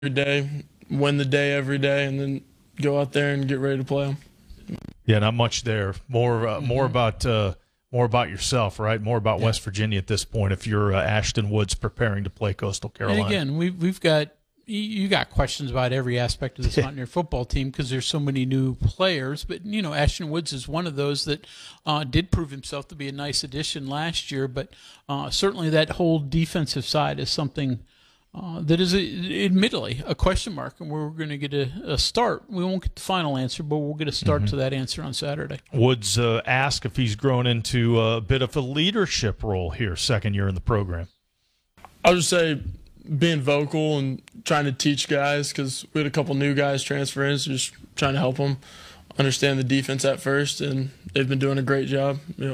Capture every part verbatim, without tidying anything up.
every day, win the day every day, and then go out there and get ready to play them. Yeah, not much there. More, uh, mm-hmm. more about, uh, more about yourself, right? More about yeah. West Virginia at this point. If you're uh, Ashton Woods preparing to play Coastal Carolina, and again, we've we've got you got questions about every aspect of this Mountaineer football team because there's so many new players. But you know, Ashton Woods is one of those that uh, did prove himself to be a nice addition last year. But uh, certainly, that whole defensive side is something. Uh, that is, a, admittedly, a question mark, and we're going to get a, a start. We won't get the final answer, but we'll get a start mm-hmm. to that answer on Saturday. Woods uh, asked if he's grown into a bit of a leadership role here, second year in the program. I would just say being vocal and trying to teach guys, because we had a couple new guys transfer in, so just trying to help them understand the defense at first, and they've been doing a great job. Yep.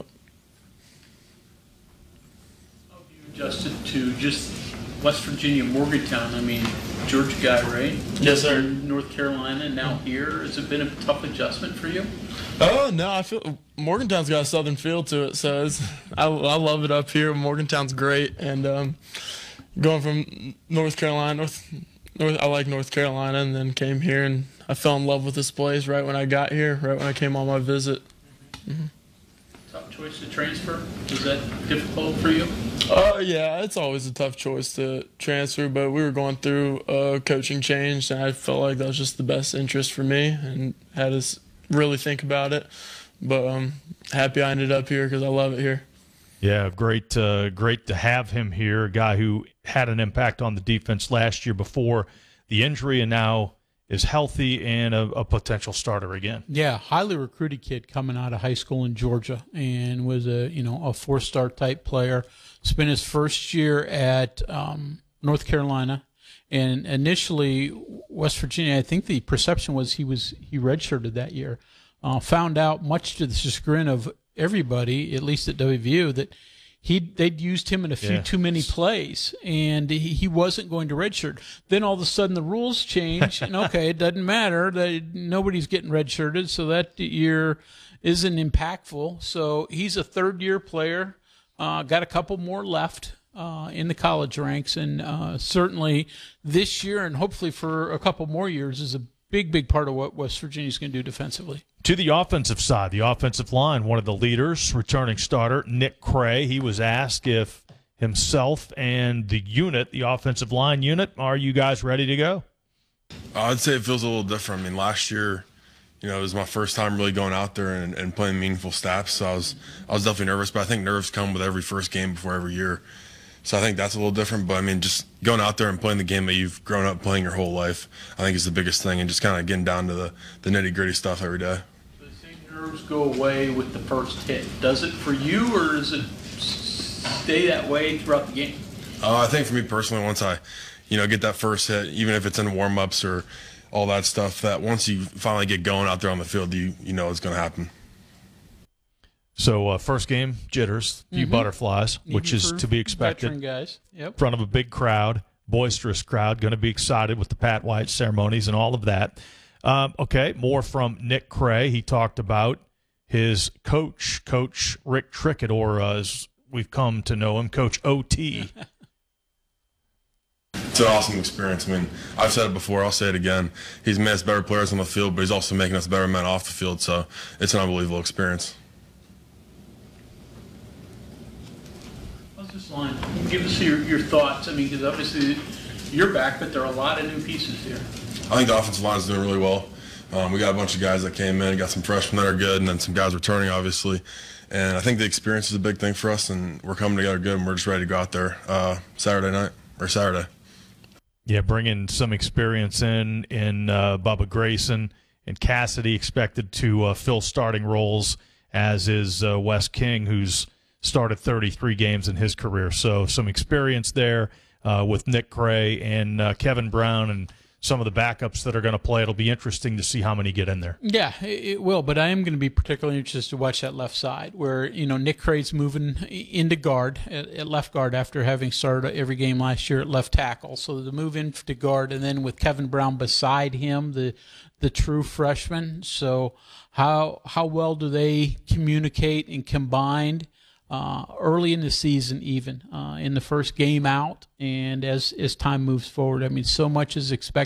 How have you adjusted to just West Virginia, Morgantown? I mean, Georgia guy, right? Yes, sir. North Carolina, now here. Has it been a tough adjustment for you? Oh, no. I feel Morgantown's got a southern feel to it, so it's, I, I love it up here. Morgantown's great, and um, going from North Carolina, North, North, I like North Carolina, and then came here, and I fell in love with this place right when I got here, right when I came on my visit. Mm-hmm. Tough choice to transfer? Was that difficult for you? Uh, yeah, it's always a tough choice to transfer, but we were going through a coaching change, and I felt like that was just the best interest for me and had to really think about it. But I'm happy I ended up here because I love it here. Yeah, great, uh, great to have him here, a guy who had an impact on the defense last year before the injury and now is healthy and a, a potential starter again. Yeah, highly recruited kid coming out of high school in Georgia and was a you know a four-star type player. Spent his first year at um, North Carolina, and initially West Virginia. I think the perception was he was he redshirted that year. Uh, found out, much to the chagrin of everybody, at least at W V U, that he they'd used him in a few yeah. too many plays, and he, he wasn't going to redshirt. Then all of a sudden the rules change, and okay, it doesn't matter. That nobody's getting redshirted, so that year isn't impactful. So he's a third-year player, uh, got a couple more left uh, in the college ranks, and uh, certainly this year and hopefully for a couple more years is a big, big part of what West Virginia's going to do defensively. To the offensive side, the offensive line, one of the leaders, returning starter, Nick Cray. He was asked if himself and the unit, the offensive line unit, are you guys ready to go? I'd say it feels a little different. I mean, last year, you know, it was my first time really going out there and, and playing meaningful snaps, so I was, I was definitely nervous, but I think nerves come with every first game before every year. So I think that's a little different, but I mean, just going out there and playing the game that you've grown up playing your whole life, I think is the biggest thing, and just kind of getting down to the, the nitty-gritty stuff every day. The same nerves go away with the first hit. Does it for you, or does it stay that way throughout the game? Uh, I think for me personally, once I, you know, get that first hit, even if it's in warm-ups or all that stuff, that once you finally get going out there on the field, you you know it's going to happen. So uh, first game, jitters, a few mm-hmm. butterflies, Even which is to be expected. Veteran guys. Yep. In front of a big crowd, boisterous crowd, going to be excited with the Pat White ceremonies and all of that. Um, okay, more from Nick Cray. He talked about his coach, Coach Rick Trickett, or uh, as we've come to know him, Coach O T. It's an awesome experience. I mean, I've said it before, I'll say it again. He's made us better players on the field, but he's also making us better men off the field, so it's an unbelievable experience. This line, give us your, your thoughts. I mean, because obviously you're back, but there are a lot of new pieces here. I think the offensive line is doing really well. Um, we got a bunch of guys that came in, got some freshmen that are good, and then some guys returning, obviously. And I think the experience is a big thing for us, and we're coming together good, and we're just ready to go out there uh, Saturday night, or Saturday. Yeah, bringing some experience in, in uh, Bubba Grayson and Cassidy expected to uh, fill starting roles, as is uh, Wes King, who's started thirty-three games in his career. So some experience there uh, with Nick Cray and uh, Kevin Brown and some of the backups that are going to play. It'll be interesting to see how many get in there. Yeah, it will, but I am going to be particularly interested to watch that left side where, you know, Nick Cray's moving into guard, at, at left guard after having started every game last year at left tackle. So the move into guard, and then with Kevin Brown beside him, the the true freshman. So how how well do they communicate and combine? uh, early in the season, even uh, in the first game out, and as as time moves forward. I mean, so much is expected